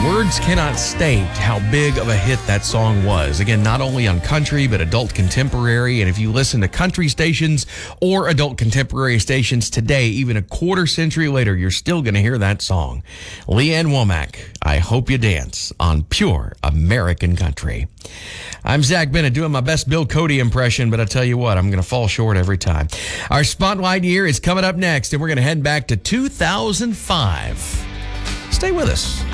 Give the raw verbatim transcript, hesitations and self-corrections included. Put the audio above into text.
Words cannot state how big of a hit that song was. Again, not only on country, but adult contemporary. And if you listen to country stations or adult contemporary stations today, even a quarter century later, you're still going to hear that song. Lee Ann Womack, I Hope You Dance on Pure American Country. I'm Zach Bennett doing my best Bill Cody impression, but I tell you what, I'm going to fall short every time. Our Spotlight year is coming up next, and we're going to head back to two thousand five. Stay with us.